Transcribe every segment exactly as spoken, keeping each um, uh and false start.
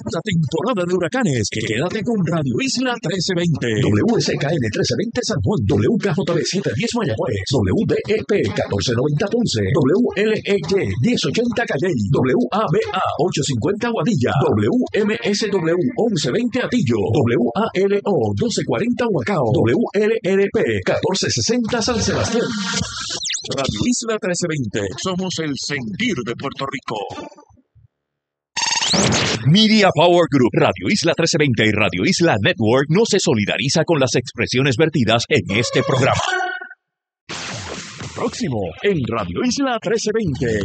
La temporada de huracanes. Quédate con Radio Isla trece veinte. W S K N trece veinte San Juan. W K J B setecientos diez Mayagüez. W D E P catorce noventa Ponce. W L E Y diez ochenta Calley. W A B A ochocientos cincuenta Guadilla. W M S W once veinte Atillo. W A L O doce cuarenta Huacao. W L R P catorce sesenta San Sebastián. Radio Isla trece veinte. Somos el sentir de Puerto Rico. Media Power Group, Radio Isla trece veinte y Radio Isla Network no se solidariza con las expresiones vertidas en este programa. Próximo en Radio Isla trece veinte.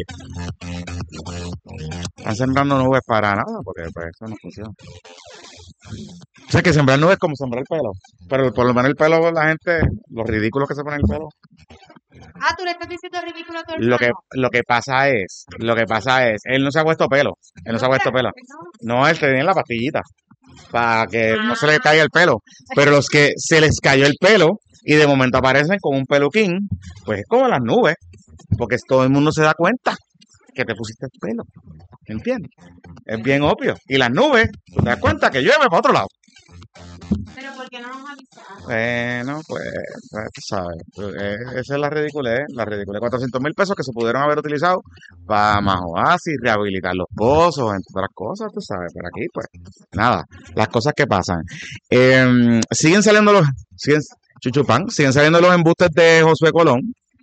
Están sembrando nubes para nada, porque pues, eso no funciona. O sea, que sembrar nubes es como sembrar el pelo. Pero por lo menos el pelo, la gente, los ridículos que se ponen el pelo. Ah, tú le estás diciendo ridículo a todo el Lo que, mundo. lo que pasa es, lo que pasa es, él no se ha puesto pelo. Él no se ha puesto pelo. No, él tiene la pastillita. Para que no se le caiga el pelo. Pero los que se les cayó el pelo y de momento aparecen con un peluquín, pues es como las nubes. Porque todo el mundo se da cuenta que te pusiste el pelo. ¿Entiendes? Es bien obvio. Y las nubes, tú te das cuenta que llueve para otro lado. Pero ¿por qué no nos avisaron? Bueno, pues, pues, tú sabes, eh, esa es la ridiculez, la ridiculez. cuatrocientos mil pesos que se pudieron haber utilizado para más oasis, rehabilitar los pozos, entre otras cosas, tú sabes, por aquí, pues, nada, las cosas que pasan. Eh, siguen saliendo los, siguen, chuchupán, siguen saliendo los embustes de Josué Colón,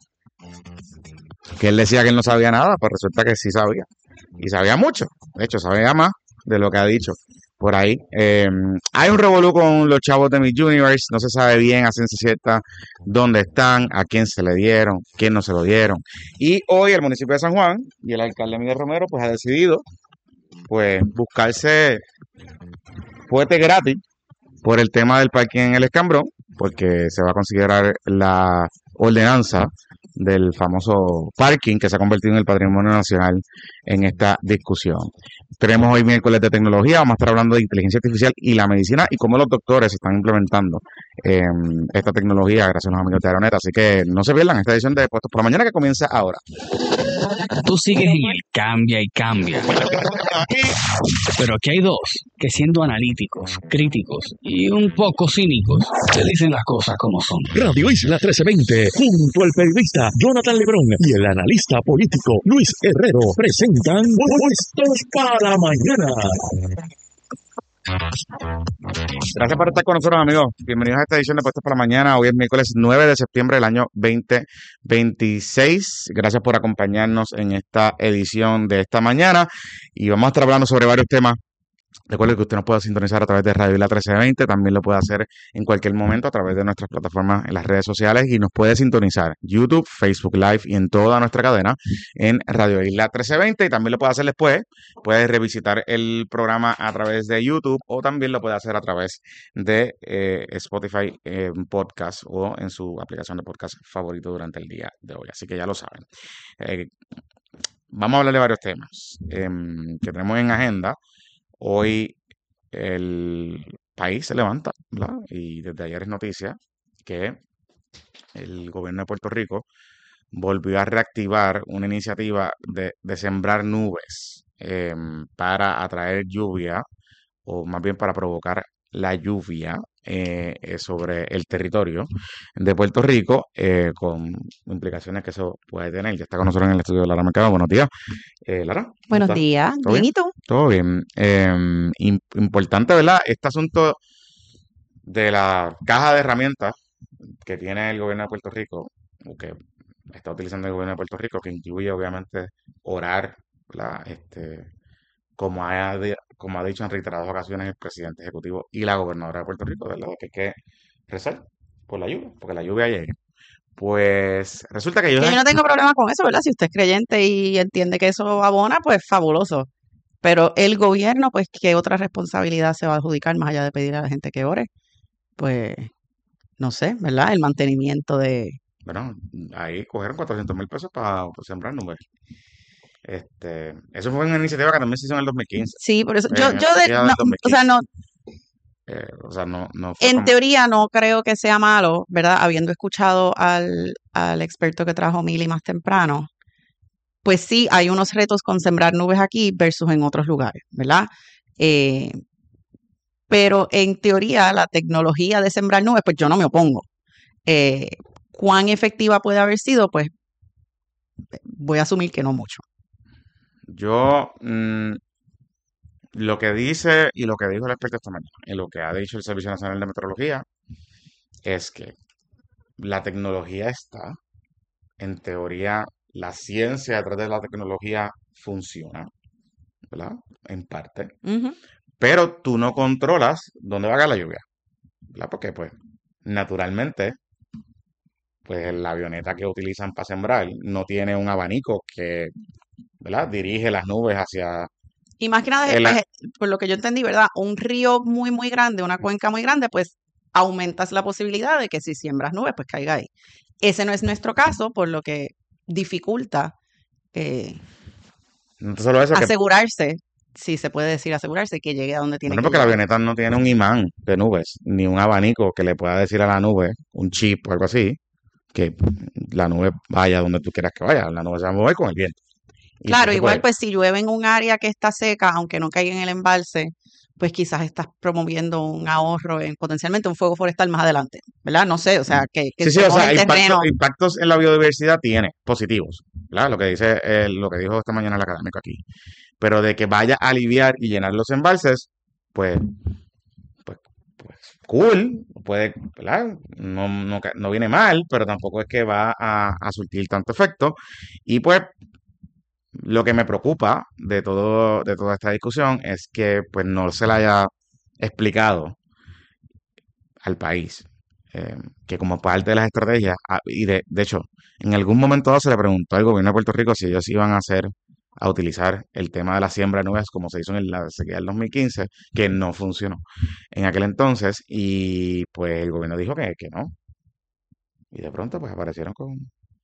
que él decía que él no sabía nada, pues resulta que sí sabía, y sabía mucho, de hecho, sabía más de lo que ha dicho. Por ahí. Eh, hay un revolú con los chavos de Miss Universe. No se sabe bien a ciencia cierta dónde están, a quién se le dieron, quién no se lo dieron. Y hoy el municipio de San Juan y el alcalde Miguel Romero pues ha decidido pues buscarse fuete gratis por el tema del parking en el Escambrón, porque se va a considerar la ordenanza del famoso parking que se ha convertido en el patrimonio nacional en esta discusión. Tenemos hoy miércoles de tecnología, vamos a estar hablando de inteligencia artificial y la medicina y cómo los doctores están implementando eh, esta tecnología gracias a los amigos de Aeroneta. Así que no se pierdan esta edición de Puestos por la Mañana que comienza ahora. Tú sigues en el cambia y cambia. Pero aquí hay dos que siendo analíticos, críticos y un poco cínicos, te dicen las cosas como son. Radio Isla trece veinte, junto al periodista Jonathan Lebrón y el analista político Luis Herrero, presentan Puestos para Mañana. Gracias por estar con nosotros, amigos. Bienvenidos a esta edición de Puestos para Mañana. Hoy es miércoles nueve de septiembre del año veinte veintiséis. Gracias por acompañarnos en esta edición de esta mañana. Y vamos a estar hablando sobre varios temas. Recuerde que usted nos puede sintonizar a través de Radio Isla trece veinte, también lo puede hacer en cualquier momento a través de nuestras plataformas en las redes sociales y nos puede sintonizar YouTube, Facebook Live y en toda nuestra cadena en Radio Isla trece veinte y también lo puede hacer después, puede revisitar el programa a través de YouTube o también lo puede hacer a través de eh, Spotify eh, Podcast o en su aplicación de podcast favorito durante el día de hoy, así que ya lo saben. Eh, vamos a hablar de varios temas eh, que tenemos en agenda. Hoy el país se levanta, ¿verdad? Y desde ayer es noticia que el gobierno de Puerto Rico volvió a reactivar una iniciativa de, de sembrar nubes eh, para atraer lluvia, o más bien para provocar la lluvia eh, eh, sobre el territorio de Puerto Rico, eh, con implicaciones que eso puede tener. Ya está con nosotros en el estudio Lara Mercado. Buenos días, eh, Lara. Buenos días, ¿Todo bien, bien? ¿y tú? Todo bien. Eh, im- importante, ¿verdad? Este asunto de la caja de herramientas que tiene el gobierno de Puerto Rico, o que está utilizando el gobierno de Puerto Rico, que incluye obviamente orar, ¿verdad? Este, como ha, de- como ha dicho en reiteradas ocasiones el presidente ejecutivo y la gobernadora de Puerto Rico, ¿verdad? Que hay que rezar por la lluvia, porque la lluvia llegue. Pues resulta que Que ellos yo han- no tengo problema con eso, ¿verdad? Si usted es creyente y entiende que eso abona, pues fabuloso. Pero el gobierno, pues, ¿qué otra responsabilidad se va a adjudicar más allá de pedir a la gente que ore? Pues, no sé, ¿verdad? El mantenimiento de... Bueno, ahí cogieron cuatrocientos mil pesos para sembrar nubes. Este, eso fue una iniciativa que también se hizo en el dos mil quince. Sí, por eso, eh, yo, en yo el de, día no, del o sea, dos mil quince. no, Eh, o sea, no, no fue en como... teoría no creo que sea malo, ¿verdad? Habiendo escuchado al, al experto que trajo Mili más temprano, pues sí, hay unos retos con sembrar nubes aquí versus en otros lugares, ¿verdad? Eh, pero en teoría la tecnología de sembrar nubes, pues yo no me opongo. Eh, ¿Cuán efectiva puede haber sido? Pues voy a asumir que no mucho. Yo, mm, lo que dice y lo que dijo el experto esta mañana, y lo que ha dicho el Servicio Nacional de Meteorología, es que la tecnología está, en teoría, la ciencia detrás de la tecnología funciona, ¿verdad? En parte. Ujú. Pero tú no controlas dónde va a caer la lluvia, ¿verdad? Porque, pues, naturalmente, pues la avioneta que utilizan para sembrar no tiene un abanico que, ¿verdad? Dirige las nubes hacia Y más que nada, el... pues, por lo que yo entendí, ¿verdad? Un río muy, muy grande, una cuenca muy grande, pues aumentas la posibilidad de que si siembras nubes, pues caiga ahí. Ese no es nuestro caso, por lo que dificulta eh, No solo eso, que, asegurarse, si se puede decir asegurarse, que llegue a donde tiene bueno, que porque la llegar. avioneta no tiene un imán de nubes, ni un abanico que le pueda decir a la nube, un chip o algo así, que la nube vaya donde tú quieras que vaya. La nube se va a mover con el viento. Y Claro, entonces, igual pues, pues si llueve en un área que está seca, aunque no caiga en el embalse, pues quizás estás promoviendo un ahorro en potencialmente un fuego forestal más adelante, ¿verdad? No sé, o sea, que, que sí, sí, se o moje sea, el impacto, terreno. impactos en la biodiversidad tiene positivos, ¿verdad? Lo que dice, eh, lo que dijo esta mañana el académico aquí. Pero de que vaya a aliviar y llenar los embalses, pues, pues, pues cool, puede, ¿verdad? No, no, ca- no viene mal, pero tampoco es que va a, a surtir tanto efecto. Y pues, lo que me preocupa de todo, de toda esta discusión es que pues no se le haya explicado al país eh, que como parte de las estrategias, ah, y de, de hecho, en algún momento dado se le preguntó al gobierno de Puerto Rico si ellos iban a hacer, a utilizar el tema de la siembra de nubes como se hizo en la sequía del dos mil quince, que no funcionó en aquel entonces, y pues el gobierno dijo que, que no, y de pronto pues aparecieron con,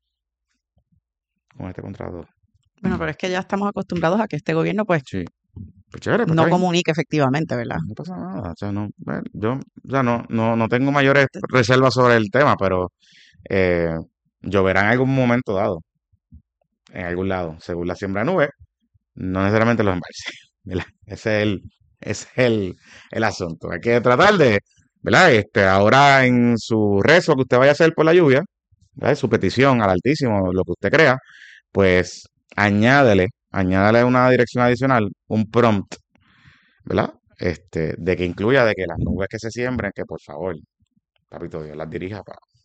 con este contrato. Bueno, pero es que ya estamos acostumbrados a que este gobierno pues Sí, pues chévere, pues está no bien. comunique efectivamente, ¿verdad? No pasa nada, o sea, no, bueno, yo ya no, no, no tengo mayores reservas sobre el tema, pero eh, lloverá en algún momento dado, en algún lado, según la siembra de nubes, no necesariamente los embalses, ¿verdad? Ese es el, ese es el, el asunto. Hay que tratar de, ¿verdad? Este, ahora en su rezo que usted vaya a hacer por la lluvia, ¿verdad? Su petición al Altísimo, lo que usted crea, pues añádele, añádele una dirección adicional, un prompt, ¿verdad? Este, de que incluya de que las nubes que se siembren, que por favor, papito Dios, las dirija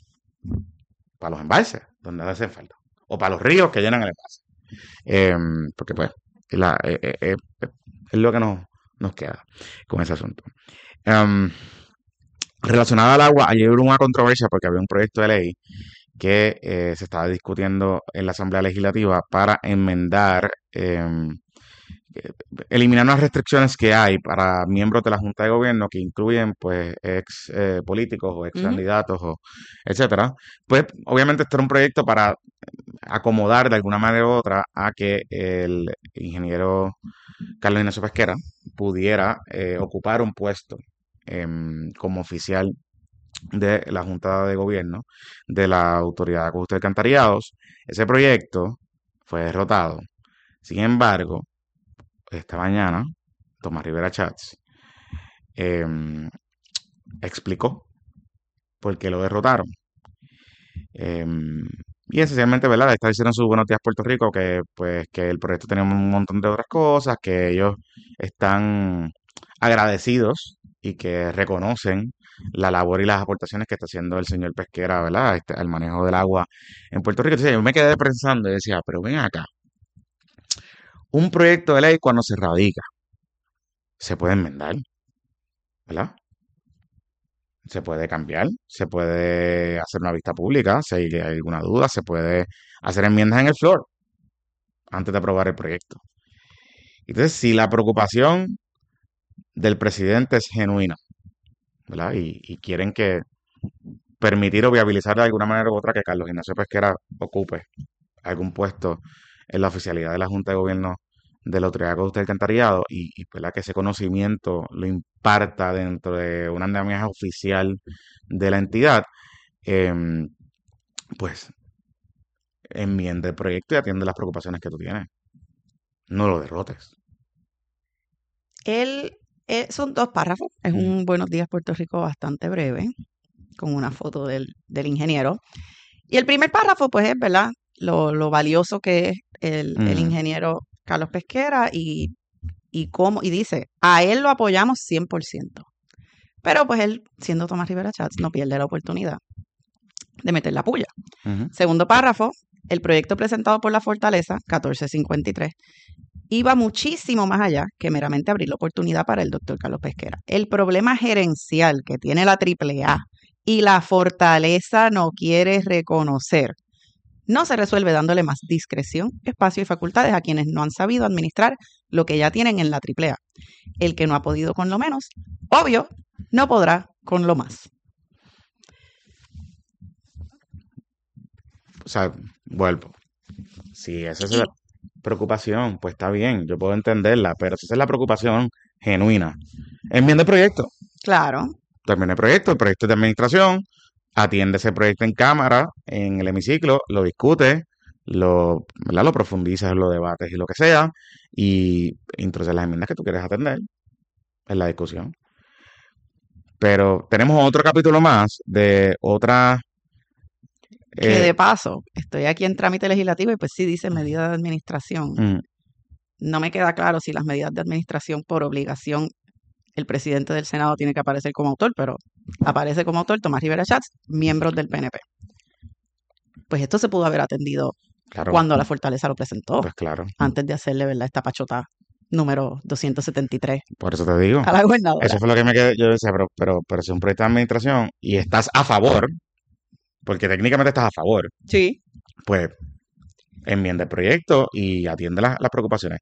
para los embalses, donde hacen falta, o para los ríos que llenan el embalse. Em, porque pues, la- eh, eh, eh, eh, es lo que nos, nos queda con ese asunto. Em, relacionado al agua, ayer hubo una controversia porque había un proyecto de ley que eh, se estaba discutiendo en la Asamblea Legislativa para enmendar, em, eh, eliminar unas restricciones que hay para miembros de la Junta de Gobierno que incluyen pues ex eh, políticos o ex Ujú. candidatos o etcétera. Pues obviamente este era un proyecto para acomodar de alguna manera u otra a que el ingeniero Carlos Ignacio Pesquera pudiera eh, ocupar un puesto em, como oficial de la Junta de Gobierno de la Autoridad de Acueductos y Alcantarillados. Ese proyecto fue derrotado. Sin embargo, esta mañana, Tomás Rivera Chats em, explicó por qué lo derrotaron. Em, y esencialmente, ¿verdad? Está diciendo en sus Buenos Días Puerto Rico que, pues, que el proyecto tenía un montón de otras cosas, que ellos están agradecidos y que reconocen la labor y las aportaciones que está haciendo el señor Pesquera, ¿verdad? Este, al manejo del agua en Puerto Rico. Entonces yo me quedé pensando y decía, pero ven acá, un proyecto de ley cuando se radica, se puede enmendar, ¿verdad? Se puede cambiar, se puede hacer una vista pública, si hay alguna duda, se puede hacer enmiendas en el floor antes de aprobar el proyecto. Entonces, si la preocupación del presidente es genuina, ¿verdad? Y, y quieren que permitir o viabilizar de alguna manera u otra que Carlos Ignacio Pesquera ocupe algún puesto en la oficialidad de la Junta de Gobierno de la Autoridad de Acueductos y Alcantarillado y, y ¿verdad? Que ese conocimiento lo imparta dentro de una andamiaje oficial de la entidad, em, pues enmienda el proyecto y atiende las preocupaciones que tú tienes. No lo derrotes. Él Eh, son dos párrafos. Es Mm. un Buenos Días Puerto Rico bastante breve, con una foto del, del ingeniero. Y el primer párrafo, pues es, ¿verdad? Lo, lo valioso que es el, el Mm. ingeniero Carlos Pesquera y, y cómo, y dice, a él lo apoyamos cien por ciento. Pero pues él, siendo Tomás Rivera Chats, no pierde la oportunidad de meter la puya. Ujú. Segundo párrafo, el proyecto presentado por la Fortaleza, catorce cincuenta y tres, iba muchísimo más allá que meramente abrir la oportunidad para el doctor Carlos Pesquera. El problema gerencial que tiene la triple A y la Fortaleza no quiere reconocer no se resuelve dándole más discreción, espacio y facultades a quienes no han sabido administrar lo que ya tienen en la triple A. El que no ha podido con lo menos, obvio, no podrá con lo más. O sea, vuelvo. Si esa es Y la preocupación, pues está bien, yo puedo entenderla, pero si esa es la preocupación genuina, enmienda el proyecto. claro, Termina el proyecto, el proyecto es de administración, atiende ese proyecto en cámara, en el hemiciclo, lo discute, lo, ¿verdad? Lo profundizas, lo debates y lo que sea, y introduces las enmiendas que tú quieres atender en la discusión. Pero tenemos otro capítulo más de otra... que eh, de paso, estoy aquí en trámite legislativo y pues sí dice medidas de administración. mm, No me queda claro si las medidas de administración por obligación el presidente del Senado tiene que aparecer como autor, pero aparece como autor Tomás Rivera Chats, miembros del P N P. Pues esto se pudo haber atendido claro, cuando la Fortaleza lo presentó, pues claro, antes de hacerle, ¿verdad?, esta pachota número doscientos setenta y tres por eso te digo. a la gobernadora. Eso fue lo que me quedé, yo decía, pero, pero, pero si es un proyecto de administración y estás a favor, porque técnicamente estás a favor, Sí, pues enmienda el proyecto y atiende las, las preocupaciones.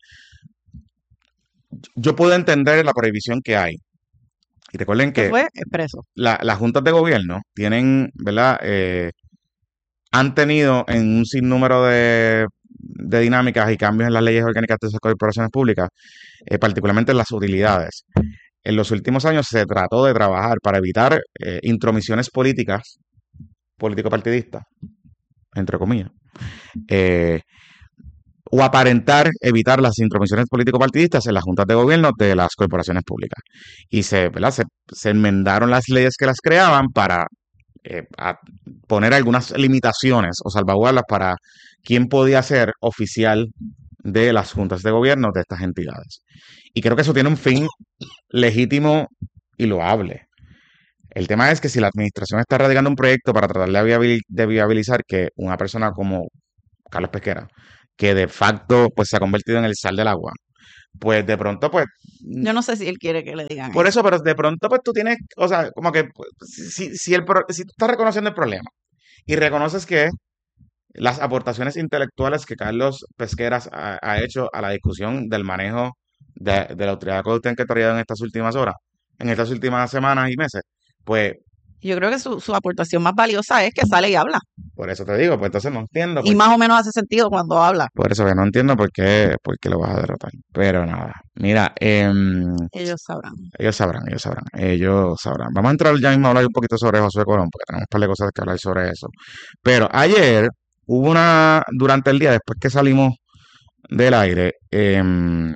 Yo puedo entender la prohibición que hay. Y recuerden esto que fue expreso. la- las juntas de gobierno tienen, ¿verdad? Eh, han tenido en un sinnúmero de, de dinámicas y cambios en las leyes orgánicas de esas corporaciones públicas, eh, particularmente en las utilidades. En los últimos años se trató de trabajar para evitar eh, intromisiones políticas, político-partidistas, entre comillas, eh, o aparentar evitar las intromisiones político-partidistas en las juntas de gobierno de las corporaciones públicas. Y se, ¿verdad? se, se enmendaron las leyes que las creaban para eh, a poner algunas limitaciones o salvaguardas para quién podía ser oficial de las juntas de gobierno de estas entidades. Y creo que eso tiene un fin legítimo y loable. El tema es que si la administración está radicando un proyecto para tratar de, viabil- de viabilizar que una persona como Carlos Pesquera, que de facto pues se ha convertido en el sal del agua, pues de pronto pues Yo no sé si él quiere que le digan por eso. eso, pero de pronto pues tú tienes, o sea, como que pues, si, si, el, pro- si tú estás reconociendo el problema y reconoces que las aportaciones intelectuales que Carlos Pesqueras ha, ha hecho a la discusión del manejo de, de la autoridad de conducta en estas últimas horas, en estas últimas semanas y meses, pues Yo creo que su, su aportación más valiosa es que sale y habla. por eso te digo, pues entonces no entiendo. Y Pues, más o menos hace sentido cuando habla. por eso que no entiendo por qué, por qué lo vas a derrotar. Pero nada, mira, em, Ellos sabrán. ellos sabrán, ellos sabrán, ellos sabrán. Vamos a entrar ya mismo a hablar un poquito sobre Josué Colón, porque tenemos un par de cosas que hablar sobre eso. Pero ayer hubo una, durante el día, después que salimos del aire, em,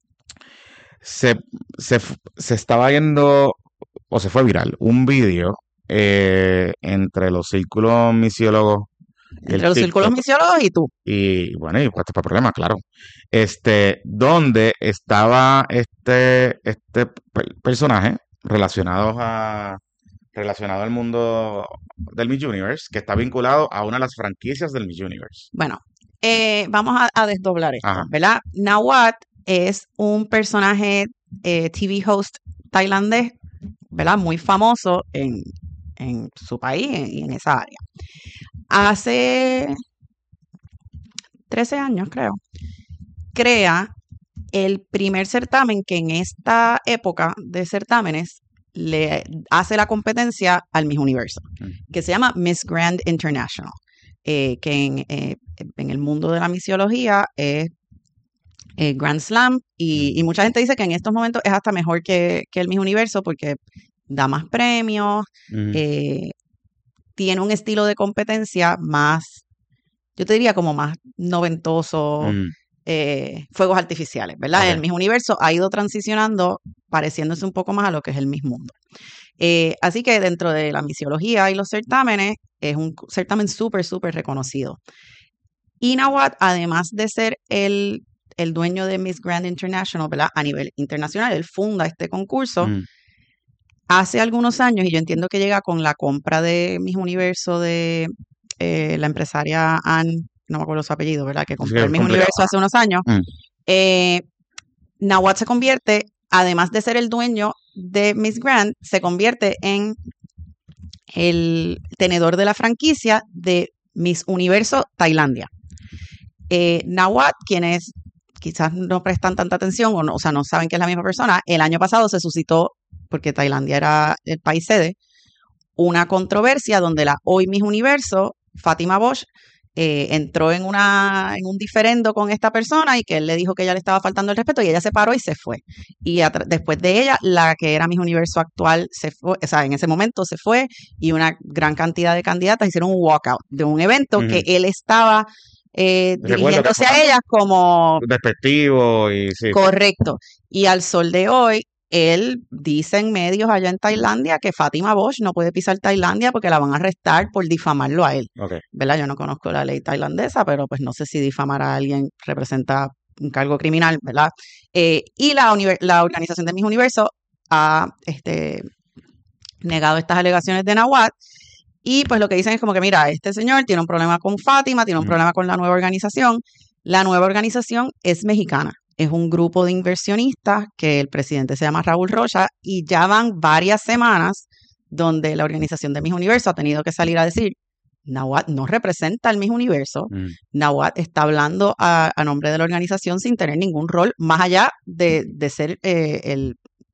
se, se, f- se estaba viendo, o se fue viral, un vídeo eh, entre los círculos misiólogos y el Entre los círculos TikTok. misiólogos y tú. Y bueno, y puesto para problemas, claro. Este, donde estaba este, este per- personaje relacionado a relacionado al mundo del Miss Universe, que está vinculado a una de las franquicias del Miss Universe. Bueno, eh, vamos a, a desdoblar esto, Ajá. ¿verdad? Nawat es un personaje eh, T V host tailandés, ¿verdad? Muy famoso en, en su país y en, en esa área. Hace trece años, creo, crea el primer certamen que en esta época de certámenes le hace la competencia al Miss Universo, Mm. que se llama Miss Grand International, eh, que en, eh, en el mundo de la misiología es eh, Grand Slam, y, y mucha gente dice que en estos momentos es hasta mejor que, que el Miss Universo porque da más premios, Mm. eh, tiene un estilo de competencia más, yo te diría como más noventoso, Mm. eh, fuegos artificiales, ¿verdad? Ok. El Miss Universo ha ido transicionando pareciéndose un poco más a lo que es el Miss Mundo. Eh, así que dentro de la misiología y los certámenes, es un certamen súper, súper reconocido. Y Nawat, además de ser el, el dueño de Miss Grand International, ¿verdad? A nivel internacional, él funda este concurso. Mm. Hace algunos años, y yo entiendo que llega con la compra de Miss Universo de eh, la empresaria Anne, no me acuerdo su apellido, ¿verdad? Que compró Sí, el Miss complicado. Universo hace unos años. Mm. Eh, Nawat se convierte, además de ser el dueño de Miss Grand, se convierte en el tenedor de la franquicia de Miss Universo Tailandia. Eh, Nawat, quienes quizás no prestan tanta atención o, no, o sea, no saben que es la misma persona, el año pasado se suscitó, porque Tailandia era el país sede, una controversia donde la hoy Miss Universo, Fátima Bosch, eh, entró en, una, en un diferendo con esta persona y que él le dijo que ella le estaba faltando el respeto y ella se paró y se fue. Y después de ella, la que era Miss Universo actual se fue, o sea, en ese momento se fue y una gran cantidad de candidatas hicieron un walkout de un evento uh-huh. que él estaba eh, dirigiéndose a ellas como despectivo y sí. Correcto. Y al sol de hoy, él dice en medios allá en Tailandia que Fátima Bosch no puede pisar Tailandia porque la van a arrestar por difamarlo a él. Okay. ¿Verdad? Yo no conozco la ley tailandesa, pero pues no sé si difamar a alguien representa un cargo criminal, ¿verdad? Eh, y la, la organización de Miss Universo ha este, negado estas alegaciones de Nawat. Y pues lo que dicen es como que, mira, este señor tiene un problema con Fátima, tiene un mm. problema con la nueva organización. La nueva organización es mexicana. Es un grupo de inversionistas que el presidente se llama Raúl Rocha y ya van varias semanas donde la organización de Miss Universo ha tenido que salir a decir, Nawat no representa al Miss Universo, mm. Nawat está hablando a, a nombre de la organización sin tener ningún rol, más allá de, de ser eh, el,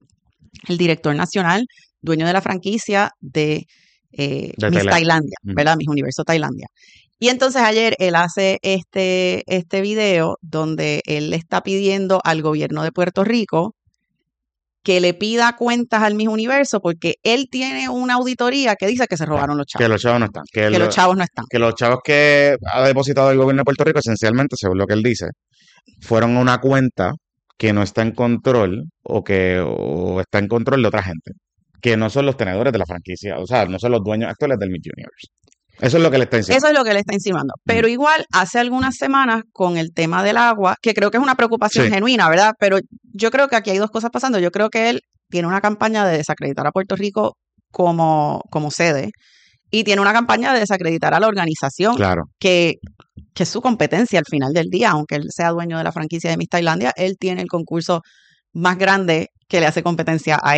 el director nacional, dueño de la franquicia de, eh, de Miss Tailandia, mm. ¿verdad? Miss Universo Tailandia. Y entonces ayer él hace este, este video donde él le está pidiendo al gobierno de Puerto Rico que le pida cuentas al Miss Universo porque él tiene una auditoría que dice que se robaron los chavos. Que los chavos no están. Que, que lo, los chavos no están. Que los chavos que ha depositado el gobierno de Puerto Rico, esencialmente, según lo que él dice, fueron a una cuenta que no está en control o que o está en control de otra gente. Que no son los tenedores de la franquicia, o sea, no son los dueños actuales del Miss Universe. Eso es lo que le está insinuando. Eso es lo que le está insinuando. Pero igual, hace algunas semanas, con el tema del agua, que creo que es una preocupación sí. genuina, ¿verdad? Pero yo creo que aquí hay dos cosas pasando. Yo creo que él tiene una campaña de desacreditar a Puerto Rico como, como sede y tiene una campaña de desacreditar a la organización, claro. que, que es su competencia al final del día. Aunque él sea dueño de la franquicia de Miss Tailandia, él tiene el concurso más grande que le hace competencia a